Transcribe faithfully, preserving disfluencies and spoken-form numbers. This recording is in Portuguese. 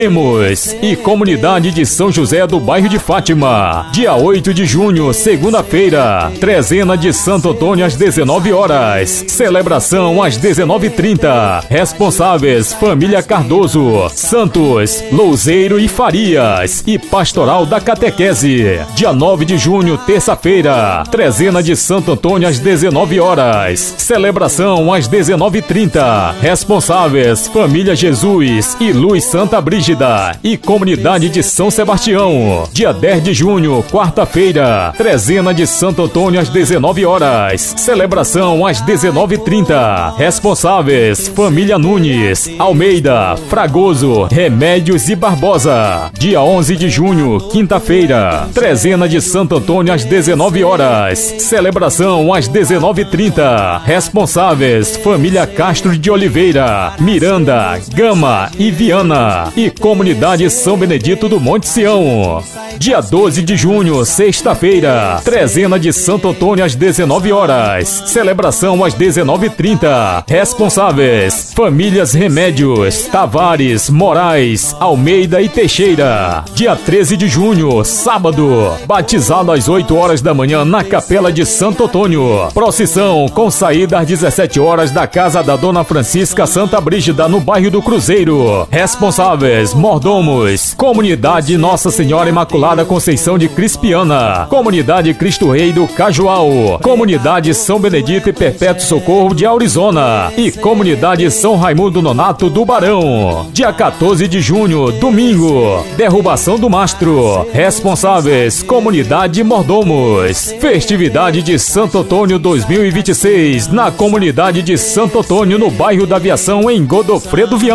Temos e Comunidade de São José do bairro de Fátima, dia oito de junho, segunda-feira, trezena de Santo Antônio às dezenove horas, celebração às dezenove e trinta. Responsáveis: família Cardoso, Santos, Louzeiro e Farias e Pastoral da Catequese. Dia nove de junho, terça-feira, trezena de Santo Antônio às dezenove horas, celebração às dezenove e trinta. Responsáveis: família Jesus e Luz Santa Brígida e Comunidade de São Sebastião. Dia dez de junho, quarta-feira, trezena de Santo Antônio às dezenove horas, celebração às dezenove e trinta. Responsáveis: família Nunes, Almeida, Fragoso, Remédios e Barbosa. Dia onze de junho, quinta-feira, trezena de Santo Antônio às dezenove horas, celebração às dezenove e trinta. Responsáveis: família Castro de Oliveira, Miranda, Gama e Viana e Comunidade São Benedito do Monte Sião. Dia doze de junho, sexta-feira, trezena de Santo Antônio às dezenove horas, celebração às dezenove e trinta. Responsáveis: famílias Remédios, Tavares, Moraes, Almeida e Teixeira. Dia treze de junho, sábado, batizado às oito horas da manhã na Capela de Santo Antônio. Procissão com saída às dezessete horas da casa da Dona Francisca Santa Brígida, no bairro do Cruzeiro. Responsáveis: mordomos, Comunidade Nossa Senhora Imaculada Conceição de Crispiana, Comunidade Cristo Rei do Cajual, Comunidade São Benedito e Perpétuo Socorro de Aurizona e Comunidade São Raimundo Nonato do Barão. Dia quatorze de junho, domingo, derrubação do mastro. Responsáveis: Comunidade Mordomos. Festividade de Santo Antônio dois mil e vinte e seis na Comunidade de Santo Antônio, no bairro da Aviação, em Godofredo Viana.